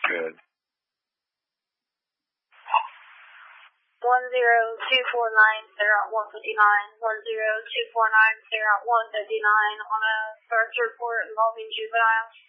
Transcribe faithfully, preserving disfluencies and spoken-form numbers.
Good. One zero two four nine Sarah one fifty nine. One zero two four nine Sarah one fifty nine on a search report involving juveniles.